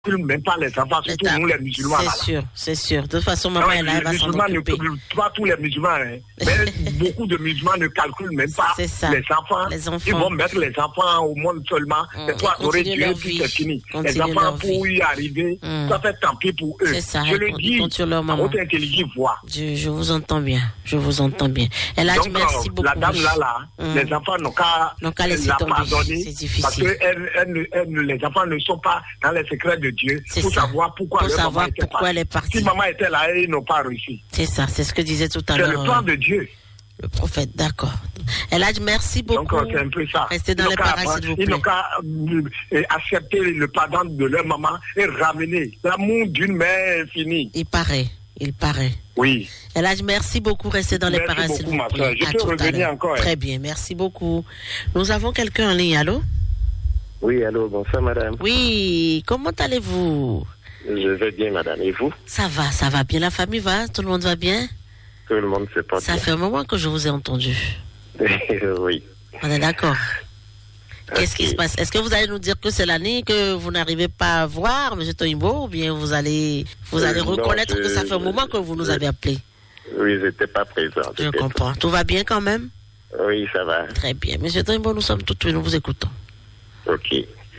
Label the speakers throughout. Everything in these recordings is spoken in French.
Speaker 1: même pas les enfants, surtout nous les musulmans.
Speaker 2: C'est sûr. De toute façon, maman, elle va s'en occuper.
Speaker 1: Pas tous les musulmans, hein, mais beaucoup de musulmans ne calculent même pas les enfants. Ils vont mettre les enfants au monde seulement. C'est toi, aurais Dieu, puis c'est fini. Les enfants, pour y arriver, ça fait tant pis pour eux.
Speaker 2: Ça,
Speaker 1: je le dis, votre intelligence voix.
Speaker 2: Je vous entends bien. Elle a dit merci beaucoup.
Speaker 1: La dame là, les enfants n'ont qu'à la pardonner.
Speaker 2: C'est difficile.
Speaker 1: Parce que les enfants ne sont pas dans les secrets de Dieu pour savoir pourquoi
Speaker 2: elle est partie.
Speaker 1: Si maman était là, ils n'ont pas réussi.
Speaker 2: C'est ça, c'est ce que disait tout à l'heure.
Speaker 1: C'est le plan de Dieu.
Speaker 2: Le prophète, d'accord. Elle a dit merci beaucoup.
Speaker 1: Donc c'est un peu ça.
Speaker 2: Restez dans les paradis, s'il vous plaît.
Speaker 1: Ils n'ont qu'à accepter le pardon de leur maman et ramener l'amour d'une mère infinie.
Speaker 2: Il paraît.
Speaker 1: Oui.
Speaker 2: Elle a dit merci beaucoup, restez dans les paradis, s'il vous plaît.
Speaker 1: Je peux revenir encore.
Speaker 2: Très bien, merci beaucoup. Nous avons quelqu'un en ligne, allô?
Speaker 3: Oui, allô, bonsoir madame.
Speaker 2: Oui, comment allez-vous?
Speaker 3: Je vais bien madame, et vous?
Speaker 2: Ça va bien, la famille va? Tout le monde va bien?
Speaker 3: Tout le monde se porte bien.
Speaker 2: Ça fait un moment que je vous ai entendu.
Speaker 3: Oui.
Speaker 2: On est d'accord. Qu'est-ce qui se passe? Est-ce que vous allez nous dire que c'est l'année que vous n'arrivez pas à voir M. Toimbo, ou bien vous allez reconnaître que ça fait un moment que vous nous avez appelé?
Speaker 3: Oui, je n'étais pas présent.
Speaker 2: Je comprends. Tout va bien quand même?
Speaker 3: Oui, ça va.
Speaker 2: Très bien. M. Toimbo, nous sommes tous, nous vous écoutons.
Speaker 3: Ok.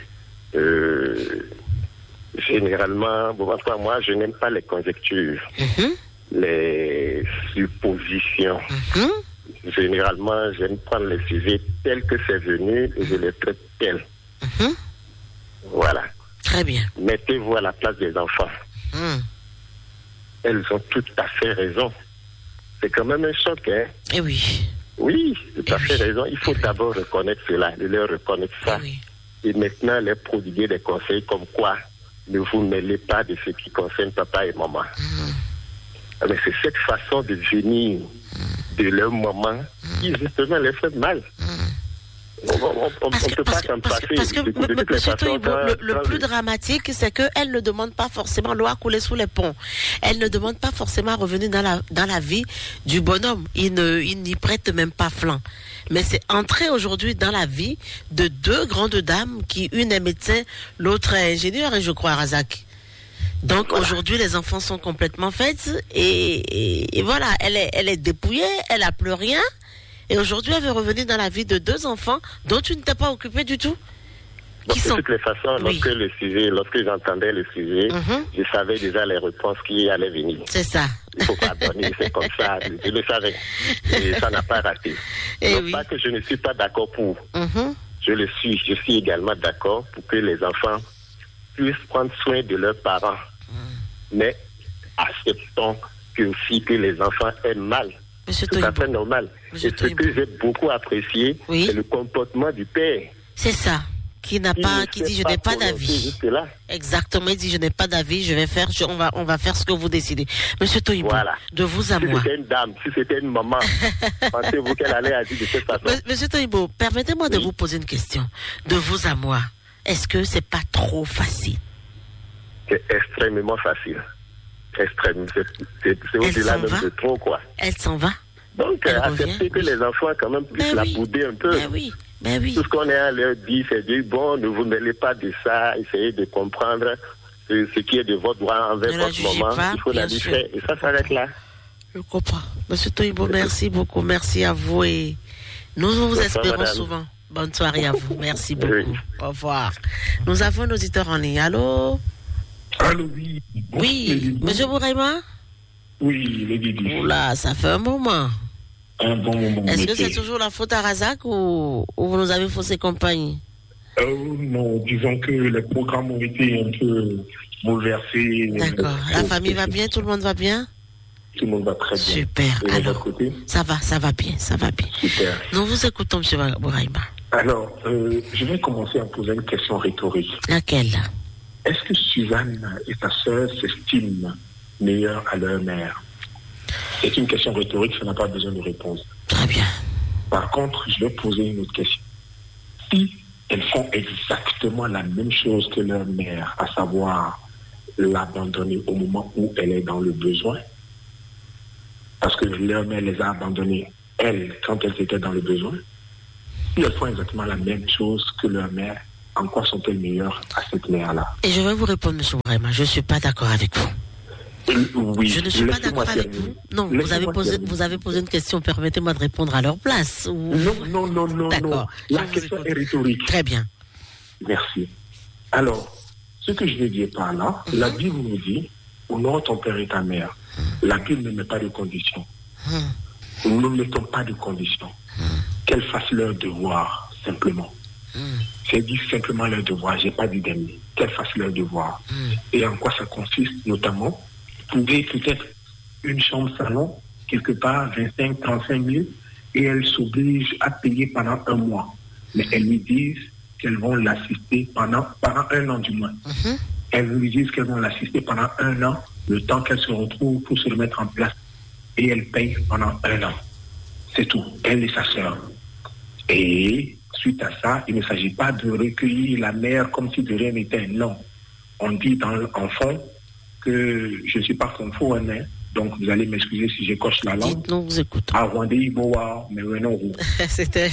Speaker 3: Généralement, moi, je n'aime pas les conjectures, les suppositions. Généralement, j'aime prendre les sujets tels que c'est venu et je les traite tels. Voilà.
Speaker 2: Très bien.
Speaker 3: Mettez-vous à la place des enfants. Elles ont tout à fait raison. C'est quand même un choc, hein?
Speaker 2: Eh oui.
Speaker 3: Oui, tout à fait raison. Il faut d'abord reconnaître cela, leur reconnaître ça. Et maintenant, leur prodiguer des conseils comme quoi ne vous mêlez pas de ce qui concerne papa et maman. Mais c'est cette façon de venir de leur maman qui justement les fait mal. On ne peut pas s'en passer.
Speaker 2: Parce que le plus dramatique, c'est qu'elle ne demande pas forcément l'eau à couler sous les ponts. Elle ne demande pas forcément à revenir dans la vie du bonhomme. Il n'y prête même pas flanc. Mais c'est entrer aujourd'hui dans la vie de deux grandes dames, qui une est médecin, l'autre est ingénieur, et je crois Razak. Donc aujourd'hui, les enfants sont complètement faits et voilà, elle est dépouillée, elle a plus rien. Et aujourd'hui, elle veut revenir dans la vie de deux enfants dont tu ne t'es pas occupé du tout.
Speaker 3: Donc, de toutes les façons, lorsque j'entendais le sujet, je savais déjà les réponses qui allaient venir.
Speaker 2: C'est ça.
Speaker 3: Il faut pardonner, c'est comme ça. Je le savais. Et ça n'a pas raté. Pas que je ne suis pas d'accord pour. Je suis également d'accord pour que les enfants puissent prendre soin de leurs parents. Mais acceptons que les enfants aiment mal. C'est tout à fait normal. Et ce que j'ai beaucoup apprécié, c'est le comportement du père.
Speaker 2: C'est ça. Qui dit je n'ai pas d'avis. Exactement, il dit je n'ai pas d'avis, on va faire ce que vous décidez. Monsieur Toimbo, de vous à moi.
Speaker 3: Si c'était une dame, si c'était une maman, pensez-vous qu'elle allait agir de cette façon?
Speaker 2: Monsieur Toimbo, permettez-moi de vous poser une question. De vous à moi, est-ce que c'est pas trop facile?
Speaker 3: C'est extrêmement facile. C'est au-delà même de trop, quoi.
Speaker 2: Elle s'en va?
Speaker 3: Donc, accepter que les enfants, quand même, puissent la bouder un peu.
Speaker 2: Ben oui.
Speaker 3: Tout ce qu'on est à leur dire, c'est dire, bon, ne vous mêlez pas de ça, essayez de comprendre ce qui est de votre droit envers votre maman. Il faut la discret. Et ça s'arrête là.
Speaker 2: Je comprends. Monsieur Toimbo, merci beaucoup. Merci à vous et nous vous espérons souvent. Bonne soirée à vous. Merci beaucoup. Au revoir. Nous avons nos auditeurs en ligne. Allô?
Speaker 1: Allô, oui.
Speaker 2: Oui, monsieur Bouraima?
Speaker 1: Oui, les Didi.
Speaker 2: Oula, ça fait un moment.
Speaker 1: Un bon moment.
Speaker 2: Est-ce que c'est toujours la faute à Razak ou vous nous avez faussé compagnie?
Speaker 1: Non, disons que les programmes ont été un peu bouleversés.
Speaker 2: D'accord. La famille va bien? Tout le monde va bien?
Speaker 1: Tout le monde va très bien.
Speaker 2: Super.
Speaker 1: Et
Speaker 2: alors, ça va bien.
Speaker 1: Super.
Speaker 2: Nous vous écoutons, monsieur Bouraima.
Speaker 1: Alors, je vais commencer à poser une question rhétorique.
Speaker 2: Laquelle?
Speaker 1: Est-ce que Suzanne et sa sœur s'estiment meilleures à leur mère? C'est une question rhétorique, ça n'a pas besoin de réponse.
Speaker 2: Très bien.
Speaker 1: Par contre, je vais poser une autre question. Si elles font exactement la même chose que leur mère, à savoir l'abandonner au moment où elle est dans le besoin, parce que leur mère les a abandonnées, elles, quand elles étaient dans le besoin, si elles font exactement la même chose que leur mère, en quoi sont-elles meilleures à cette mère-là?
Speaker 2: Et je vais vous répondre, M. Bourema, je ne suis pas d'accord avec vous.
Speaker 1: Oui,
Speaker 2: je ne suis pas d'accord avec vous. Non, vous avez posé une question, permettez-moi de répondre à leur place. Ou...
Speaker 1: Non.
Speaker 2: D'accord.
Speaker 1: La question est rhétorique.
Speaker 2: Très bien.
Speaker 1: Merci. Alors, ce que je veux dire par là, la Bible nous dit, honore ton père et ta mère. La Bible ne met pas de conditions. Nous ne mettons pas de conditions. Qu'elles fassent leur devoir, simplement. J'ai dit simplement leur devoir, j'ai pas dit d'aimer. Qu'elles fassent leur devoir. Et en quoi ça consiste, notamment, trouver peut-être une chambre salon, quelque part, 25, 35 000, et elles s'obligent à payer pendant 1 mois. Mais elles lui disent qu'elles vont l'assister pendant 1 an du moins. Elles lui disent qu'elles vont l'assister pendant 1 an, le temps qu'elle se retrouve pour se remettre en place. Et elle paye pendant 1 an. C'est tout. Elle et sa sœur. Et suite à ça, il ne s'agit pas de recueillir la mère comme si de rien n'était. Non. On dit en fond que je ne suis pas conforme, donc vous allez m'excuser si j'écoche la langue.
Speaker 2: Nous vous écoutons.
Speaker 1: À Rwandais, Ibowa, mais non.
Speaker 2: C'était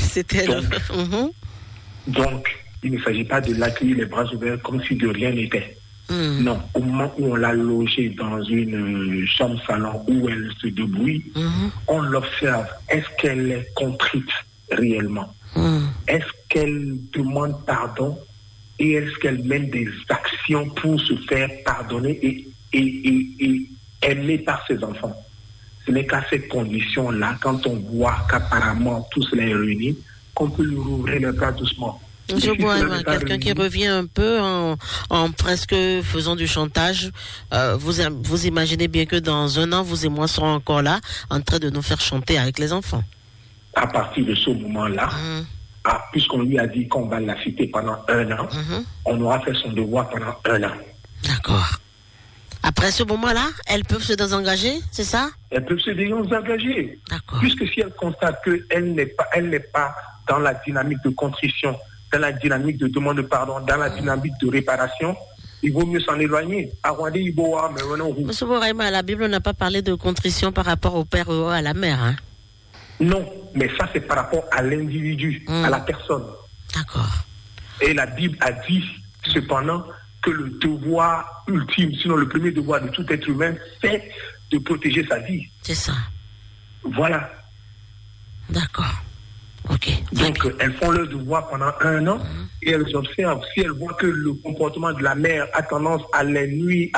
Speaker 1: donc, il ne s'agit pas de l'accueillir les bras ouverts comme si de rien n'était. Non, au moment où on l'a logée dans une chambre salon où elle se débrouille, on l'observe. Est-ce qu'elle est contrite réellement? Est-ce qu'elle demande pardon? Et est-ce qu'elle mène des actions pour se faire pardonner et aimer par ses enfants? Ce n'est qu'à ces conditions-là, quand on voit qu'apparemment tout cela est réuni, qu'on peut lui rouvrir le bras doucement.
Speaker 2: Je vois quelqu'un qui revient un peu en presque faisant du chantage. Vous imaginez bien que dans 1 an, vous et moi serons encore là, en train de nous faire chanter avec les enfants.
Speaker 1: À partir de ce moment-là, puisqu'on lui a dit qu'on va l'assister pendant 1 an, on aura fait son devoir pendant 1 an.
Speaker 2: D'accord. Après ce moment-là, elles peuvent se désengager, c'est ça?
Speaker 1: Elles peuvent se désengager.
Speaker 2: D'accord.
Speaker 1: Puisque si elles constatent qu'elle n'est pas dans la dynamique de contrition, dans la dynamique de demande de pardon, dans la dynamique de réparation, il vaut mieux s'en éloigner.
Speaker 2: Monsieur Bourema, la Bible n'a pas parlé de contrition par rapport au père ou à la mère, hein?
Speaker 1: Non, mais ça c'est par rapport à l'individu, à la personne.
Speaker 2: D'accord.
Speaker 1: Et la Bible a dit cependant que le devoir ultime, sinon le premier devoir de tout être humain, c'est de protéger sa vie.
Speaker 2: C'est ça.
Speaker 1: Voilà.
Speaker 2: D'accord. Ok.
Speaker 1: Donc elles font leur devoir pendant 1 an et elles observent. Si elles voient que le comportement de la mère a tendance à leur nuire,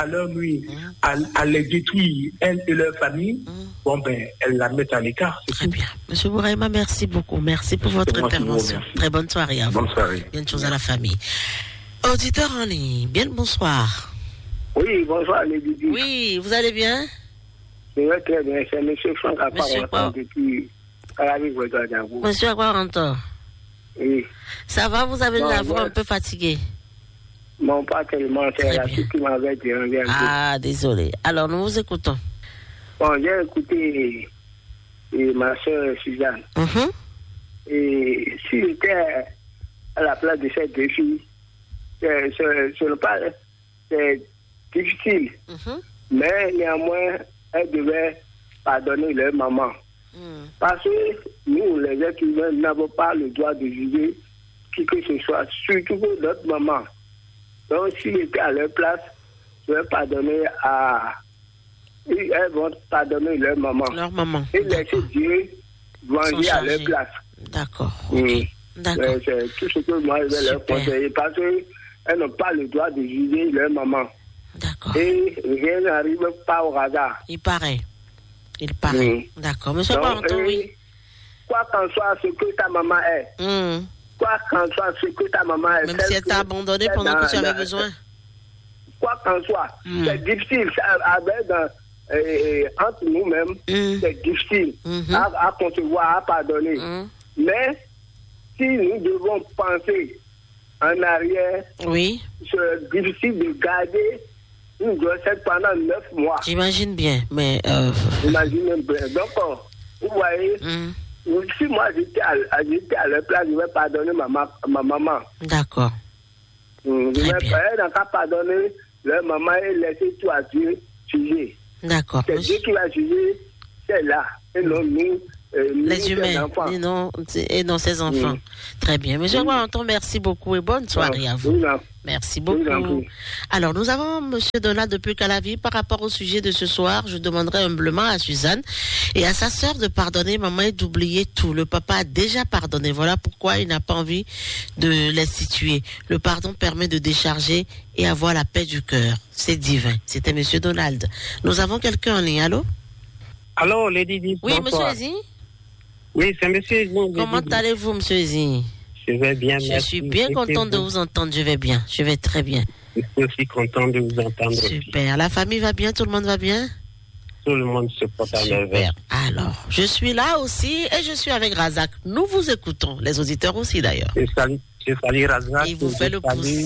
Speaker 1: à les détruire, elles et leur famille, elles la mettent à l'écart.
Speaker 2: Très bien. Monsieur Bourema, merci beaucoup. Merci pour votre intervention. Très bonne soirée à vous.
Speaker 1: Bonne soirée.
Speaker 2: Bien de choses à la famille. Auditeur en ligne, bien le bonsoir.
Speaker 4: Oui, bonsoir les Didi.
Speaker 2: Oui, vous allez bien?
Speaker 4: Je vais très bien. C'est M. Franck Akwaranto depuis Carabi-Ouagadougou.
Speaker 2: Monsieur Akwaranto.
Speaker 4: Oui.
Speaker 2: Ça va, vous avez la voix un peu fatiguée?
Speaker 4: Non, pas tellement. C'est la suite qui m'avait dérangé un peu.
Speaker 2: Ah, désolé. Alors, nous vous écoutons.
Speaker 4: Bon, j'ai écouté ma soeur Suzanne. Et si j'étais à la place de ces 2 filles, c'est difficile. Mais néanmoins, elles devaient pardonner leur maman. Parce que nous, les êtres humains, n'avons pas le droit de juger qui que ce soit, surtout pour notre maman. Donc, s'ils étaient à leur place, je vais pardonner elles vont pardonner leur maman.
Speaker 2: Leur maman.
Speaker 4: Et laisser Dieu venger à leur place.
Speaker 2: D'accord.
Speaker 4: Oui.
Speaker 2: D'accord.
Speaker 4: C'est tout ce que moi je vais leur conseiller. Parce qu'elles n'ont pas le droit de juger leur maman.
Speaker 2: D'accord.
Speaker 4: Et rien n'arrive pas au hasard.
Speaker 2: Il paraît. D'accord. Monsieur Baranto, oui.
Speaker 4: Quoi qu'en soit ce que ta maman est. Quoi qu'en soit ce que ta maman est.
Speaker 2: Même si elle t'a abandonné pendant que tu avais besoin.
Speaker 4: Quoi qu'en soit. C'est difficile. Entre nous-mêmes, c'est difficile à concevoir, à pardonner. Mais si nous devons penser en arrière, c'est difficile de garder une grossesse pendant 9 mois.
Speaker 2: J'imagine bien, mais...
Speaker 4: Imaginez bien. Donc, vous voyez, si moi j'étais à leur place, je vais pardonner ma maman.
Speaker 2: D'accord.
Speaker 4: Je vais pas pardonner leur maman et laisser tout à Dieu juger.
Speaker 2: D'accord.
Speaker 4: C'est Dieu qui va juger, c'est là. Et non nous
Speaker 2: les humains et non ses enfants. Très bien. Monsieur Walanton, merci beaucoup et bonne soirée à vous. Merci beaucoup. Alors, nous avons Monsieur Donald depuis Calavi. Par rapport au sujet de ce soir, je demanderai humblement à Suzanne et à sa sœur de pardonner maman et d'oublier tout. Le papa a déjà pardonné. Voilà pourquoi il n'a pas envie de les situer. Le pardon permet de décharger et avoir la paix du cœur. C'est divin. C'était Monsieur Donald. Nous avons quelqu'un en ligne. Allô?
Speaker 5: Allô, Lady Di.
Speaker 2: Oui, Monsieur Ezi?
Speaker 5: Oui, c'est Monsieur Ezi.
Speaker 2: Comment allez-vous, Monsieur Ezi?
Speaker 5: Je vais bien,
Speaker 2: merci. Je suis bien content de vous entendre. Je vais bien. Je vais très bien.
Speaker 5: Je suis aussi content de vous entendre.
Speaker 2: Super. La famille va bien? Tout le monde va bien?
Speaker 5: Tout le monde se porte à merveille.
Speaker 2: Alors, je suis là aussi et je suis avec Razak. Nous vous écoutons. Les auditeurs aussi, d'ailleurs.
Speaker 5: Je salue Razak.
Speaker 2: Il vous fait le pouce.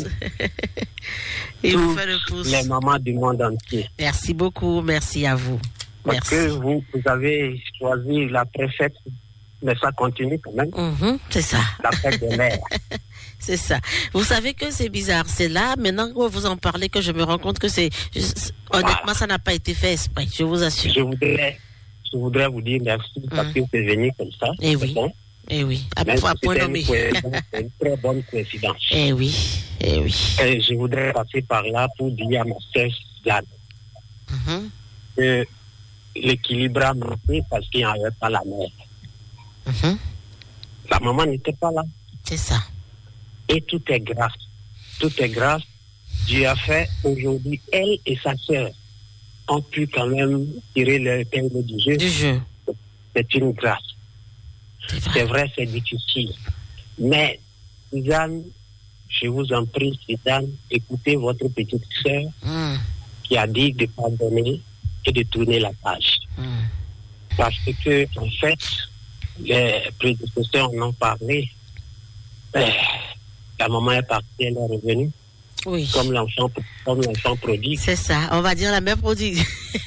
Speaker 2: Il vous fait le pouce.
Speaker 5: Les mamans du monde entier.
Speaker 2: Merci beaucoup. Merci à vous.
Speaker 5: Parce que vous avez choisi la préfète, mais ça continue quand même.
Speaker 2: C'est ça.
Speaker 5: La fête des mères.
Speaker 2: C'est ça. Vous savez que c'est bizarre. C'est là, maintenant que vous en parlez, que je me rends compte que honnêtement, ça n'a pas été fait exprès. Je vous assure.
Speaker 5: Je voudrais vous dire merci parce que c'est venu comme ça.
Speaker 2: Eh oui. Bon. Eh oui. À point nommé.
Speaker 5: C'est une très bonne coïncidence.
Speaker 2: Eh oui. Eh oui.
Speaker 5: Et je voudrais passer par là pour dire à ma sœur Suzanne que l'équilibre a manqué parce qu'il n'y avait pas la mère. La maman n'était pas là.
Speaker 2: C'est ça.
Speaker 5: Et tout est grâce. Tout est grâce. Dieu a fait aujourd'hui, elle et sa sœur ont pu quand même tirer leur épingle du jeu. C'est une grâce. C'est vrai, c'est difficile. Mais, Suzanne, je vous en prie, Suzanne, écoutez votre petite sœur qui a dit de pardonner et de tourner la page. Parce que, en fait, les prédécesseurs en ont parlé. La maman est partie, elle est revenue.
Speaker 2: Oui.
Speaker 5: Comme l'enfant prodigue.
Speaker 2: C'est ça, on va dire la mère prodigue.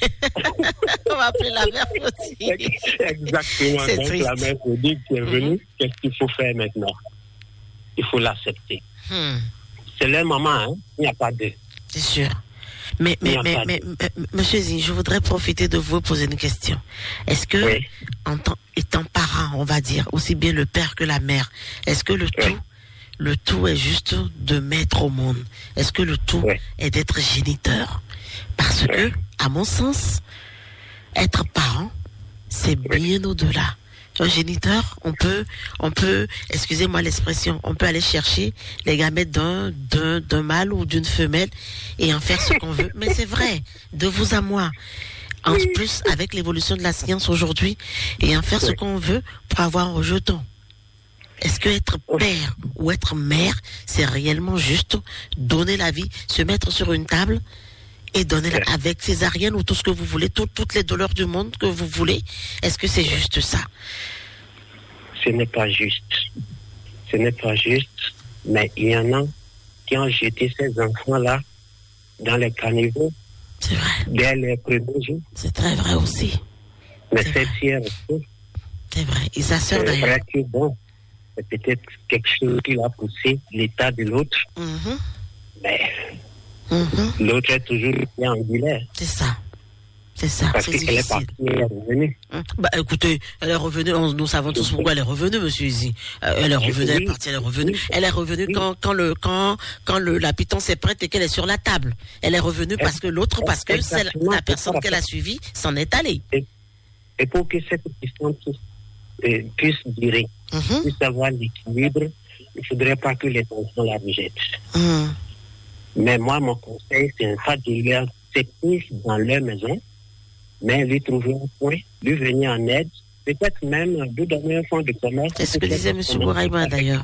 Speaker 2: On va appeler la mère prodigue.
Speaker 5: Exactement, donc triste. La mère prodigue qui est venue, qu'est-ce qu'il faut faire maintenant? Il faut l'accepter. C'est leur maman, hein? Il n'y a pas d'eux.
Speaker 2: C'est sûr. Mais Monsieur Zine, je voudrais profiter de vous poser une question. Est-ce que, étant parent, on va dire, aussi bien le père que la mère, est-ce que le tout est juste de mettre au monde? Est-ce que le tout est d'être géniteur? Parce que, à mon sens, être parent, c'est bien au-delà. Un géniteur, on peut, excusez-moi l'expression, on peut aller chercher les gamètes d'un mâle ou d'une femelle et en faire ce qu'on veut. Mais c'est vrai, de vous à moi. En plus, avec l'évolution de la science aujourd'hui, et en faire ce qu'on veut pour avoir un rejeton. Est-ce que être père ou être mère, c'est réellement juste donner la vie, se mettre sur une table et donner avec césarienne ou tout ce que vous voulez, toutes les douleurs du monde que vous voulez? Est-ce que c'est juste ça?
Speaker 5: Ce n'est pas juste. Ce n'est pas juste, mais il y en a qui ont jeté ces enfants-là dans les caniveaux dès les premiers jours.
Speaker 2: C'est très vrai aussi.
Speaker 5: Mais c'est fier aussi.
Speaker 2: C'est vrai. Et sa sœur d'ailleurs.
Speaker 5: C'est vrai que bon, c'est peut-être quelque chose qui l'a poussé l'état de l'autre. Mais l'autre est toujours triangulaire.
Speaker 2: C'est ça. C'est ça.
Speaker 5: Parce qu'elle est partie, elle est revenue.
Speaker 2: Écoutez, elle est revenue. Nous savons tous pourquoi elle est revenue, Monsieur Izzy. Elle est revenue, elle est partie, elle est revenue. Elle est revenue quand la pitance est prête et qu'elle est sur la table. Elle est revenue parce que c'est la personne qu'elle a suivie s'en est allée.
Speaker 5: Et pour que cette question puisse durer, puisse avoir l'équilibre, il ne faudrait pas que les enfants la rejettent. Mais moi, mon conseil, c'est pas de leur séparer dans leur maison, mais lui trouver un point, lui venir en aide, peut-être même lui donner un fonds de commerce.
Speaker 2: C'est ce que disait M. Bouraïma d'ailleurs.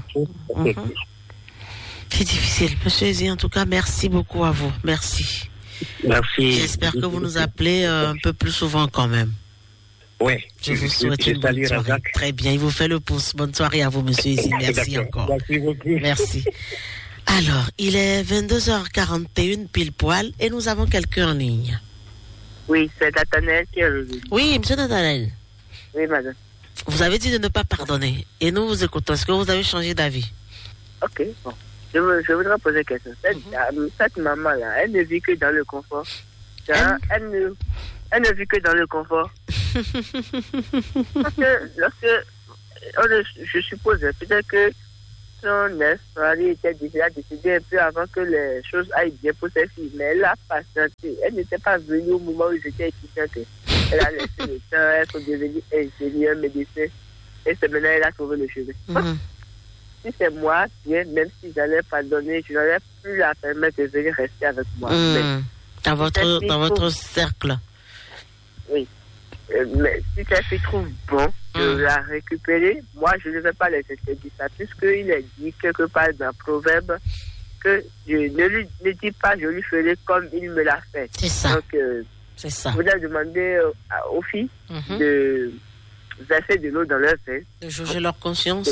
Speaker 2: C'est difficile. Monsieur Ezi, en tout cas, merci beaucoup à vous. Merci.
Speaker 5: Merci.
Speaker 2: J'espère que vous nous appelez un peu plus souvent quand même.
Speaker 5: Oui.
Speaker 2: Je vous souhaite une bonne soirée. Très bien, il vous fait le pouce. Bonne soirée à vous, Monsieur Ezi. Merci encore.
Speaker 5: Merci beaucoup.
Speaker 2: Merci. Alors, il est 22h41 pile poil et nous avons quelqu'un en ligne.
Speaker 6: Oui, c'est Nathanaël qui est revenu.
Speaker 2: Oui, monsieur Nathanaël.
Speaker 6: Oui, madame.
Speaker 2: Vous avez dit de ne pas pardonner et nous vous écoutons. Est-ce que vous avez changé d'avis?
Speaker 6: Ok, bon. Je voudrais poser une question. Cette maman-là, elle ne vit que dans le confort. Elle ne vit que dans le confort. Parce que je suppose peut-être que son ex-mari était déjà décidé un peu avant que les choses aillent bien pour ses filles. Mais elle a patienté. Elle n'était pas venue au moment où j'étais étudiante. Elle a laissé le temps, être devenue ingénieure, médecin. Et c'est maintenant elle a trouvé le chemin. Si c'est moi, bien, même si j'allais pardonner, je n'aurais plus la permettre de venir rester avec moi.
Speaker 2: Dans votre cercle.
Speaker 6: Oui. Mais si cette fille trouve bon de la récupérer, moi je ne vais pas les interdire ça, puisqu'il est dit quelque part dans le proverbe que je ne dis pas je lui ferai comme il me l'a fait.
Speaker 2: C'est ça.
Speaker 6: Donc,
Speaker 2: c'est ça.
Speaker 6: Je voudrais demander aux filles de verser de l'eau dans leur vin,
Speaker 2: de jauger leur conscience,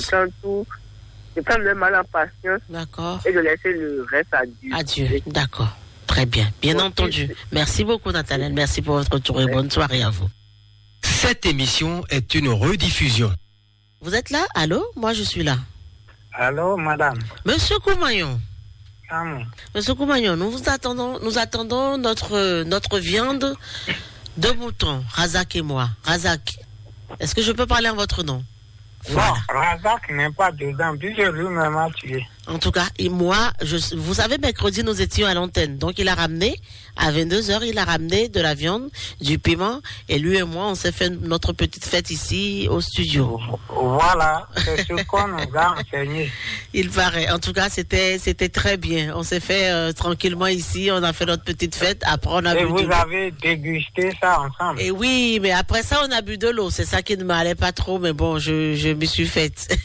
Speaker 6: de prendre le mal en patience.
Speaker 2: D'accord.
Speaker 6: Et de laisser le reste à Dieu.
Speaker 2: À Dieu, d'accord. Très bien, bien entendu. Merci beaucoup, Nathaniel. Merci pour votre retour et bonne soirée à vous.
Speaker 7: Cette émission est une rediffusion.
Speaker 2: Vous êtes là? Allô? Moi, je suis là.
Speaker 8: Allô, madame.
Speaker 2: Monsieur Koumayon. Monsieur Koumayon, nous attendons notre viande de mouton, Razak et moi. Razak, est-ce que je peux parler en votre nom?
Speaker 8: Voilà. Non, Razak n'est pas dedans, puisque lui-même a tué.
Speaker 2: En tout cas, et moi, vous savez, mercredi, nous étions à l'antenne. Donc, il a ramené, à 22h, il a ramené de la viande, du piment. Et lui et moi, on s'est fait notre petite fête ici, au studio.
Speaker 8: Voilà, c'est ce qu'on nous a enseigné.
Speaker 2: Il paraît. En tout cas, c'était très bien. On s'est fait tranquillement ici, on a fait notre petite fête. Après, on a bu
Speaker 8: de l'eau. Et vous avez dégusté ça ensemble?
Speaker 2: Et oui, mais après ça, on a bu de l'eau. C'est ça qui ne m'allait pas trop, mais bon, je me suis faite.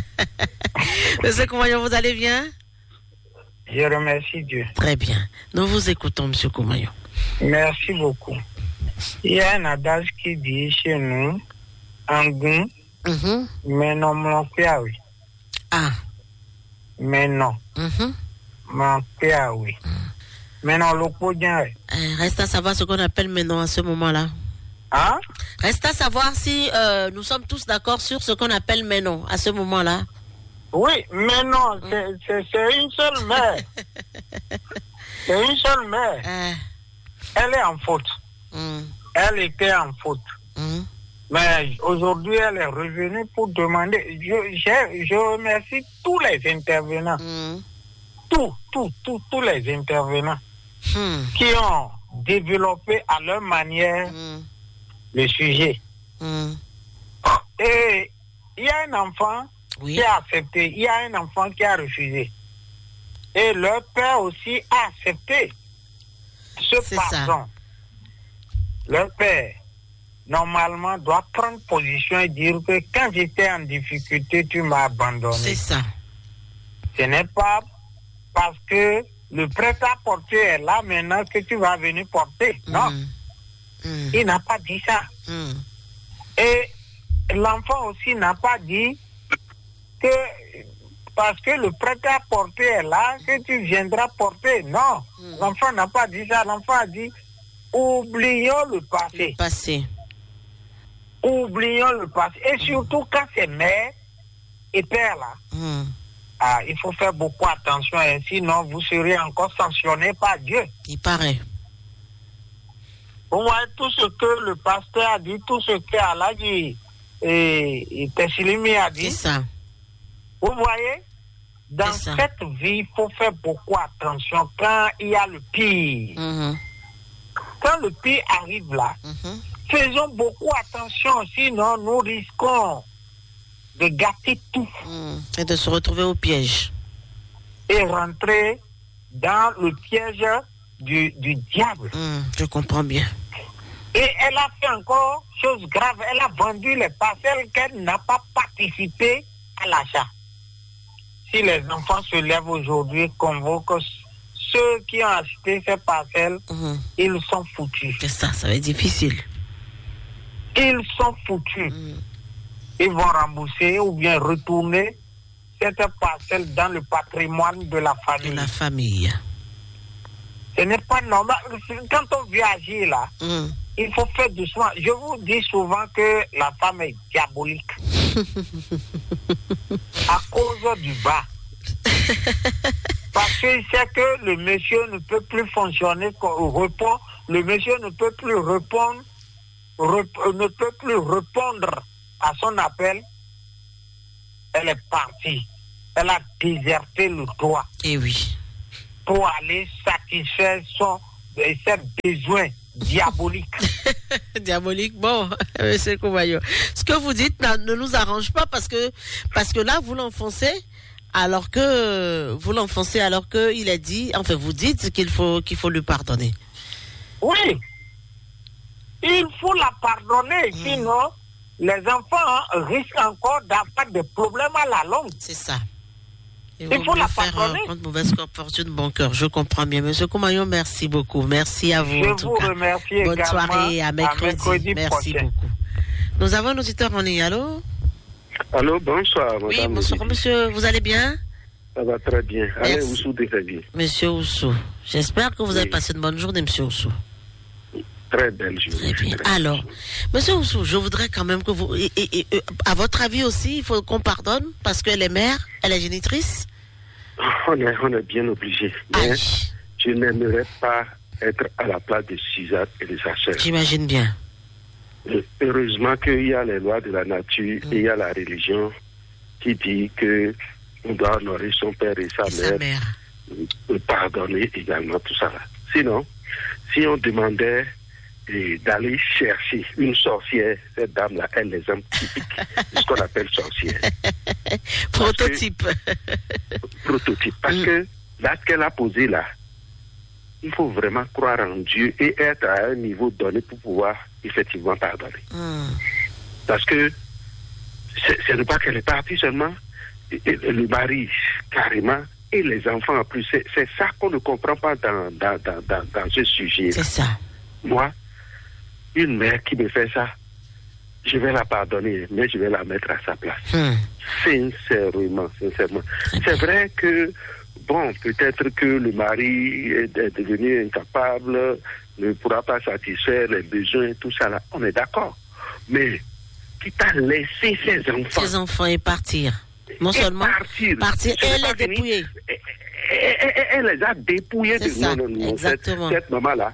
Speaker 2: Monsieur Koumayon, vous allez bien?
Speaker 8: Je remercie Dieu.
Speaker 2: Très bien. Nous vous écoutons, monsieur Koumayon.
Speaker 8: Merci beaucoup. Il y a un adage qui dit chez nous, Angun, mais non, mon père, oui.
Speaker 2: Ah.
Speaker 8: Mais non. Mon père, oui. Mais non, l'opposant, oui.
Speaker 2: Reste à savoir ce qu'on appelle maintenant à ce moment-là.
Speaker 8: Hein?
Speaker 2: Reste à savoir si nous sommes tous d'accord sur ce qu'on appelle maintenant à ce moment-là.
Speaker 8: Oui, mais non, c'est une seule mère. C'est une seule mère. Elle est en faute. Elle était en faute. Mais aujourd'hui, elle est revenue pour demander. Je remercie tous les intervenants. Tous les intervenants qui ont développé à leur manière le sujet. Et il y a un enfant qui a accepté, il y a un enfant qui a refusé. Et leur père aussi a accepté ce pardon. Leur père, normalement, doit prendre position et dire que quand j'étais en difficulté, tu m'as abandonné.
Speaker 2: C'est ça.
Speaker 8: Ce n'est pas parce que le prêt-à-porter est là maintenant que tu vas venir porter. Non. Il n'a pas dit ça. Et l'enfant aussi n'a pas dit que parce que le prêt-à-porter est là, que tu viendras porter. Non, l'enfant n'a pas dit ça. L'enfant a dit, oublions le passé.
Speaker 2: Le passé.
Speaker 8: Oublions le passé. Et surtout quand c'est mère et père là, il faut faire beaucoup attention, sinon vous serez encore sanctionné par Dieu.
Speaker 2: Il paraît.
Speaker 8: Vous voyez tout ce que le pasteur a dit, tout ce que Allah dit et Tessilimi a dit.
Speaker 2: C'est ça.
Speaker 8: Vous voyez, dans cette vie, il faut faire beaucoup attention quand il y a le pire. Quand le pire arrive là, faisons beaucoup attention, sinon nous risquons de gâter tout.
Speaker 2: Et de se retrouver au piège.
Speaker 8: Et rentrer dans le piège du diable.
Speaker 2: Je comprends bien.
Speaker 8: Et elle a fait encore chose grave. Elle a vendu les parcelles qu'elle n'a pas participé à l'achat. Si les enfants se lèvent aujourd'hui, convoquent ceux qui ont acheté ces parcelles, ils sont foutus.
Speaker 2: C'est ça, ça va être difficile.
Speaker 8: Ils sont foutus. Ils vont rembourser ou bien retourner cette parcelle dans le patrimoine de la famille.
Speaker 2: De la famille.
Speaker 8: Ce n'est pas normal. Quand on vit agir là, il faut faire doucement. Je vous dis souvent que la femme est diabolique. À cause du bas. Parce qu'il sait que le monsieur ne peut plus fonctionner au repos. Le monsieur ne peut plus répondre ne peut plus répondre à son appel, elle est partie. Elle a déserté le toit.
Speaker 2: Et oui.
Speaker 8: Pour aller satisfaire ses besoins diaboliques.
Speaker 2: Diabolique, bon, M. Koumayo. Ce que vous dites ne nous arrange pas parce que là, vous l'enfoncez alors qu'il a dit, enfin, vous dites qu'il faut lui pardonner.
Speaker 8: Oui. Il faut la pardonner, sinon les enfants risquent encore d'avoir des problèmes à la longue.
Speaker 2: C'est ça.
Speaker 8: Il faut la pardonner.
Speaker 2: Contre mauvaise fortune, bon cœur, je comprends bien. Monsieur Koumayo, merci beaucoup. Merci à vous.
Speaker 8: Je vous remercie.
Speaker 2: Bonne soirée, à mercredi. Merci
Speaker 8: prochain.
Speaker 2: beaucoup. Nous avons nos auditeurs en ligne. Allô?
Speaker 3: Allô, bonsoir.
Speaker 2: Oui, bonsoir, monsieur. Vous allez bien?
Speaker 3: Ça va très bien. Allez, Oussou Défébi.
Speaker 2: Monsieur Oussou, j'espère que vous avez passé une bonne journée, monsieur Oussou.
Speaker 3: Très belle journée.
Speaker 2: Très bien. Alors, monsieur Oussou, je voudrais quand même que vous... à votre avis aussi, il faut qu'on pardonne parce qu'elle est mère, elle est génitrice?
Speaker 3: On est bien obligé. Mais je n'aimerais pas être à la place de Suzanne et de sa sœur.
Speaker 2: J'imagine bien.
Speaker 3: Heureusement qu'il y a les lois de la nature et il y a la religion qui dit que on doit honorer son père et sa mère. Pardonner également tout ça. Sinon, si on demandait d'aller chercher une sorcière, cette dame-là, elle les aime typiques, ce qu'on appelle sorcière.
Speaker 2: Prototype.
Speaker 3: Prototype. Parce que l'acte qu'elle a posé là, il faut vraiment croire en Dieu et être à un niveau donné pour pouvoir effectivement pardonner. Parce que ce n'est pas qu'elle est partie seulement, et le mari carrément, et les enfants en plus. C'est ça qu'on ne comprend pas dans ce sujet.
Speaker 2: C'est ça.
Speaker 3: Moi, une mère qui me fait ça, je vais la pardonner, mais je vais la mettre à sa place. Sincèrement. C'est vrai que, bon, peut-être que le mari est devenu incapable, ne pourra pas satisfaire les besoins, tout ça là. On est d'accord. Mais qui t'a laissé ses enfants?
Speaker 2: Ses enfants et partir. Non seulement partir, elle les dépouiller.
Speaker 3: Elle les a dépouillés de
Speaker 2: ça,
Speaker 3: non, cette maman-là.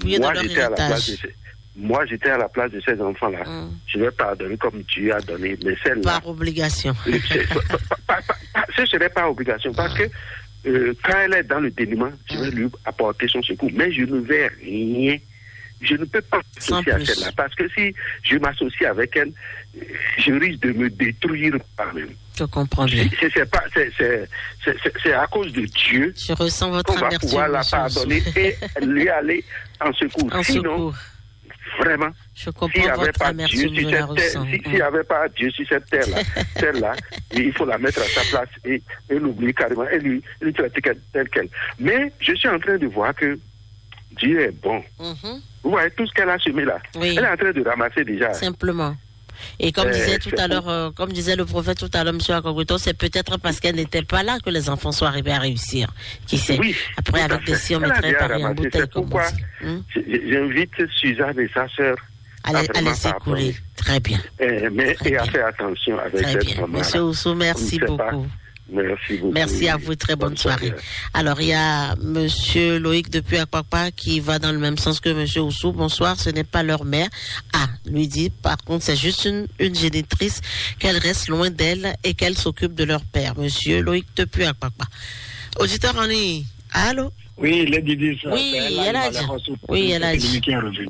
Speaker 3: Moi, j'étais à la place de ces enfants-là. Je vais pardonner comme Dieu a donné, mais celle-là...
Speaker 2: Par obligation.
Speaker 3: Ce serait pas obligation, parce que quand elle est dans le dénuement, je vais lui apporter son secours, mais je ne vais rien. Je ne peux pas m'associer à celle-là, parce que si je m'associe avec elle, je risque de me détruire par-même.
Speaker 2: Je comprends bien.
Speaker 3: C'est à cause de Dieu
Speaker 2: qu'on va
Speaker 3: pouvoir la pardonner et lui aller en secours. Sinon, vraiment, s'il n'y avait pas Dieu sur cette terre-là, celle-là, il faut la mettre à sa place et l'oublier carrément et lui traiter tel qu'elle. Mais je suis en train de voir que Dieu est bon. Vous voyez tout ce qu'elle a semé là. Oui. Elle est en train de ramasser déjà.
Speaker 2: Simplement. Et comme disait tout à l'heure, comme disait le prophète tout à l'heure, M. Akoguto, c'est peut-être parce qu'elle n'était pas là que les enfants sont arrivés à réussir. Qui sait? Oui, après, avec des si on mettrait par une bouteille.
Speaker 3: C'est pourquoi j'invite Suzanne et sa sœur
Speaker 2: à laisser couler. Très bien.
Speaker 3: Et à faire attention avec cette maman.
Speaker 2: Monsieur Oussou, merci beaucoup.
Speaker 3: Merci beaucoup.
Speaker 2: Merci à vous, très bonne soirée. Alors, il y a Monsieur Loïc depuis Akpakpa qui va dans le même sens que Monsieur Oussou. Bonsoir, ce n'est pas leur mère. Lui dit, par contre, c'est juste une génitrice, qu'elle reste loin d'elle et qu'elle s'occupe de leur père. Monsieur Loïc depuis Akpakpa. Auditeur en ligne. Allô?
Speaker 9: Oui, Lady Dis.
Speaker 2: Oui, elle a dit. Oui, elle a dit.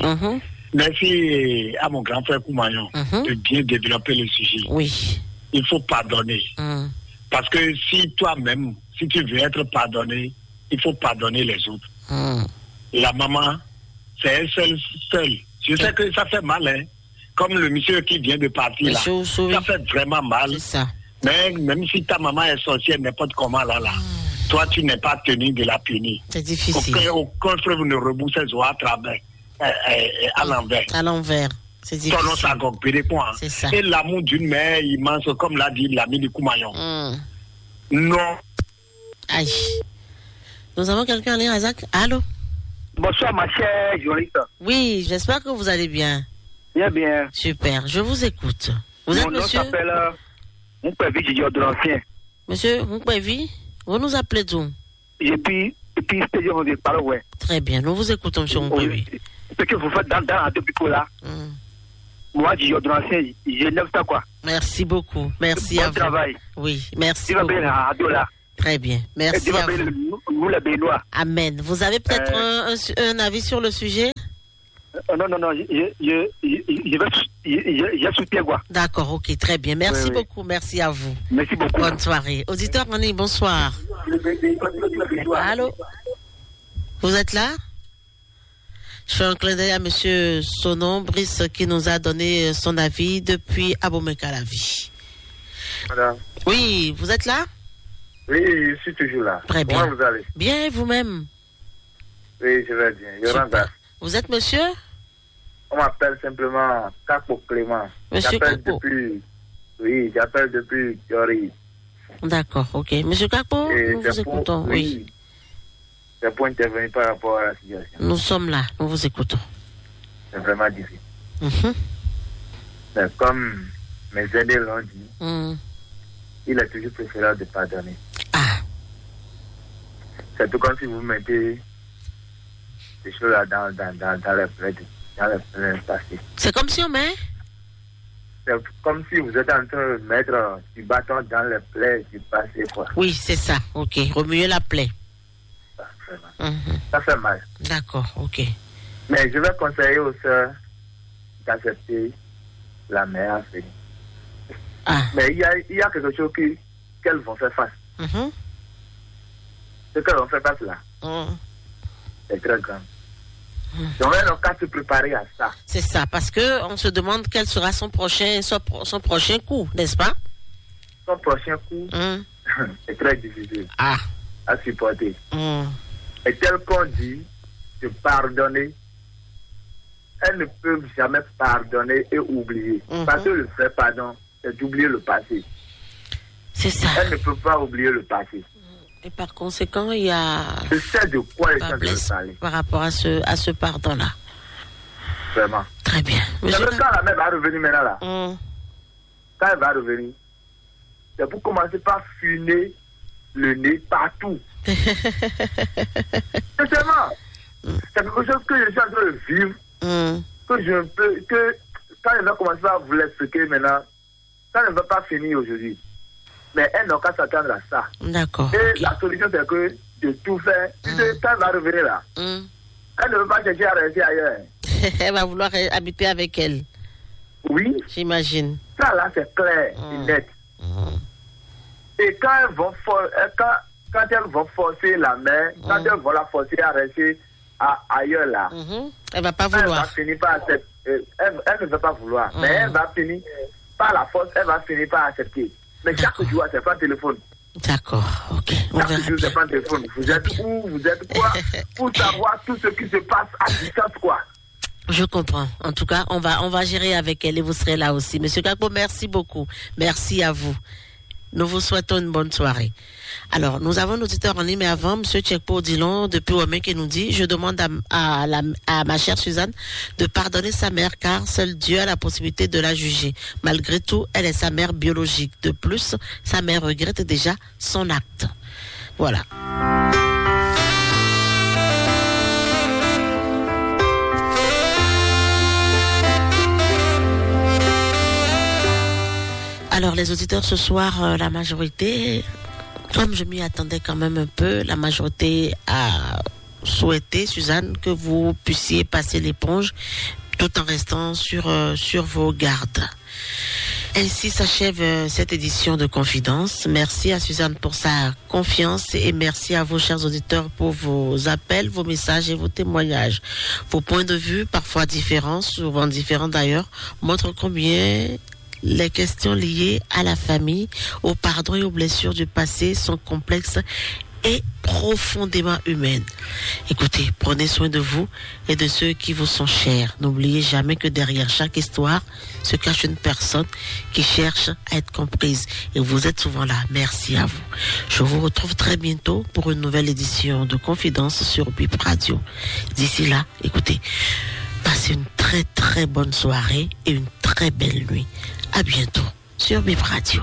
Speaker 9: Merci à mon grand frère Koumayon de bien développer le sujet.
Speaker 2: Oui.
Speaker 9: Il faut pardonner. Parce que si toi-même, si tu veux être pardonné, il faut pardonner les autres. La maman, c'est elle seule. Je sais que ça fait mal, hein. Comme le monsieur qui vient de partir là. Ça fait vraiment mal.
Speaker 2: C'est ça.
Speaker 9: Mais même si ta maman est sorcière, n'importe comment là, toi tu n'es pas tenu de la punir.
Speaker 2: C'est difficile.
Speaker 9: Aucun frère ne rebousse ses oies à travers, à l'envers.
Speaker 2: À l'envers. C'est difficile.
Speaker 9: Ton nom, ça quoi.
Speaker 2: C'est ça.
Speaker 9: Et l'amour d'une mère immense, comme l'a dit l'ami du Koumayon. Non.
Speaker 2: Aïe. Nous avons quelqu'un en ligne, Isaac. Allô?
Speaker 10: Bonsoir, ma chère journaliste.
Speaker 2: Oui, j'espère que vous allez bien.
Speaker 10: Bien.
Speaker 2: Super, je vous écoute. Vous êtes monsieur?
Speaker 10: Mon nom s'appelle Moukpevi Didier de l'Ancien.
Speaker 2: Monsieur Moukpevi, vous nous appelez d'où?
Speaker 10: Et puis, c'est-à-dire, on dit par ouais.
Speaker 2: Très bien, nous vous écoutons, monsieur Moukpevi.
Speaker 10: Ce que vous faites dans la Topico là, moi, du Ancien, je lève ça, quoi.
Speaker 2: Merci beaucoup. Merci à vous.
Speaker 10: Bon travail.
Speaker 2: Oui, merci
Speaker 10: Tu vas
Speaker 2: beaucoup.
Speaker 10: bien à Dola.
Speaker 2: Très bien. Merci à vous.
Speaker 10: Nous, les Bénois.
Speaker 2: Amen. Vous avez peut-être un avis sur le sujet?
Speaker 10: Non, je soutiens, quoi.
Speaker 2: D'accord, ok, très bien. Merci beaucoup. Merci à vous.
Speaker 10: Merci beaucoup.
Speaker 2: Bonne soirée. Auditeur Mani, bonsoir. Allô? Vous êtes là? Je fais un clin d'œil à M. Sonon Brice qui nous a donné son avis depuis Abomey-Calavi.
Speaker 11: Madame.
Speaker 2: Oui, vous êtes là?
Speaker 11: Oui, je suis toujours là.
Speaker 2: Très bien.
Speaker 11: Comment vous allez?
Speaker 2: Bien, et vous-même?
Speaker 11: Oui, je vais bien. Je rentre.
Speaker 2: Vous êtes monsieur?
Speaker 11: On m'appelle simplement Capo Clément.
Speaker 2: Monsieur Capo.
Speaker 11: Oui, j'appelle depuis Thiori.
Speaker 2: D'accord, ok. Monsieur Capo, nous vous écoutons. Oui.
Speaker 11: C'est pour intervenir par rapport à la situation.
Speaker 2: Nous sommes là, nous vous écoutons.
Speaker 11: C'est vraiment difficile. Mais comme mes aînés l'ont dit, il est toujours préférable de pardonner. C'est tout comme si vous mettez des choses là dans le passé.
Speaker 2: C'est comme si on met?
Speaker 11: C'est comme si vous êtes en train de mettre du bâton dans les plaies du passé, quoi.
Speaker 2: Oui, c'est ça. Ok, remuer la plaie.
Speaker 11: Ça fait mal.
Speaker 2: D'accord, ok.
Speaker 11: Mais je vais conseiller aux sœurs d'accepter la mère. Mais il y a quelque chose qu'elles vont faire face. Ce qu'elles vont faire face là, c'est très grand. Donc elles n'ont qu'à se préparer à ça.
Speaker 2: C'est ça, parce qu'on se demande quel sera son prochain coup, n'est-ce pas?
Speaker 11: Son prochain coup est très difficile à supporter. Et tel qu'on dit, de pardonner, elles ne peuvent jamais pardonner et oublier. Parce que le vrai pardon, c'est d'oublier le passé.
Speaker 2: C'est ça.
Speaker 11: Elles ne peuvent pas oublier le passé.
Speaker 2: Et par conséquent, il y a...
Speaker 11: Je sais de quoi ils sont de parler.
Speaker 2: Par rapport à ce pardon-là.
Speaker 11: Vraiment.
Speaker 2: Très bien.
Speaker 11: Mais quand la mère va revenir maintenant là, quand elle va revenir, c'est pour commencer par fumer le nez partout. Sincèrement, c'est quelque chose que je suis en train de vivre, que quand elle va commencer à vous l'expliquer maintenant, ça ne va pas finir aujourd'hui. Mais elle n'a qu'à s'attendre à ça.
Speaker 2: D'accord.
Speaker 11: Et la solution, c'est que de tout faire, quand elle va revenir là, elle ne veut pas chercher à rester ailleurs.
Speaker 2: Elle va vouloir habiter avec elle.
Speaker 11: Oui.
Speaker 2: J'imagine.
Speaker 11: Ça là, c'est clair et net. Et quand elles vont forcer la mère, quand elles vont la forcer à rester ailleurs là,
Speaker 2: elle va pas vouloir.
Speaker 11: Elle va finir par accepter. Elle ne veut pas vouloir, mais elle va finir par la force, elle va finir par accepter. Mais chaque jour, c'est pas téléphone.
Speaker 2: D'accord, ok.
Speaker 11: Chaque jour, c'est pas téléphone. Vous êtes où, vous êtes quoi, pour savoir tout ce qui se passe à distance, quoi.
Speaker 2: Je comprends. En tout cas, on va gérer avec elle et vous serez là aussi. Monsieur Capo, merci beaucoup. Merci à vous. Nous vous souhaitons une bonne soirée. Alors, nous avons un auditeur en ligne, mais avant, M. Tchekpo Dillon, depuis Ouamé, qui nous dit, je demande à ma chère Suzanne de pardonner sa mère, car seul Dieu a la possibilité de la juger. Malgré tout, elle est sa mère biologique. De plus, sa mère regrette déjà son acte. Voilà. Alors, les auditeurs, ce soir, la majorité, comme je m'y attendais quand même un peu, la majorité a souhaité, Suzanne, que vous puissiez passer l'éponge tout en restant sur vos gardes. Ainsi s'achève cette édition de Confidence. Merci à Suzanne pour sa confiance et merci à vous, chers auditeurs, pour vos appels, vos messages et vos témoignages. Vos points de vue, parfois différents, souvent différents d'ailleurs, montrent combien les questions liées à la famille, au pardon et aux blessures du passé sont complexes et profondément humaines. Écoutez, prenez soin de vous et de ceux qui vous sont chers. N'oubliez jamais que derrière chaque histoire se cache une personne qui cherche à être comprise. Et vous êtes souvent là. Merci à vous. Je vous retrouve très bientôt pour une nouvelle édition de Confidence sur BIP Radio. D'ici là, écoutez, passez une très très bonne soirée et une très belle nuit. À bientôt sur BIP Radio.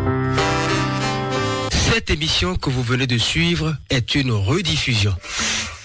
Speaker 7: Cette émission que vous venez de suivre est une rediffusion.